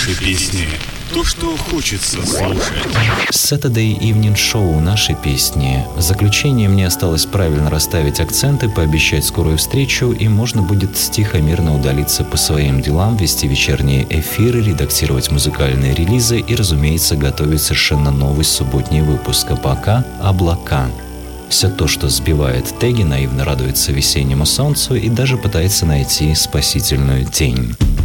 Наши песни. То, что хочется слушать. Saturday Evening Show. Наши песни. В заключение мне осталось правильно расставить акценты, пообещать скорую встречу, и можно будет тихо-мирно удалиться по своим делам, вести вечерние эфиры, редактировать музыкальные релизы и, разумеется, готовить совершенно новый субботний выпуск. А пока облака. Все то, что сбивает теги, наивно радуется весеннему солнцу и даже пытается найти спасительную тень.